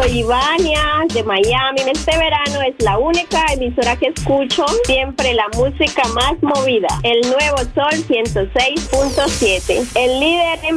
soy Ivania de Miami. En este verano es la única emisora que escucho, siempre la música más movida. El Nuevo Sol 106.7, el líder en